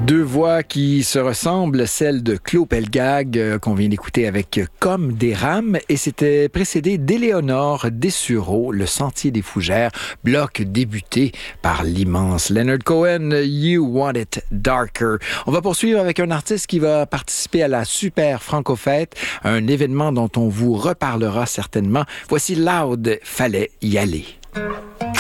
Deux voix qui se ressemblent, celle de Claude Pelgag qu'on vient d'écouter avec Comme des rames, et c'était précédé d'Éléonore Dessureau, Le Sentier des Fougères, bloc débuté par l'immense Leonard Cohen, You Want It Darker. On va poursuivre avec un artiste qui va participer à la Super Franco-Fête, un événement dont on vous reparlera certainement. Voici Loud, Fallait y aller.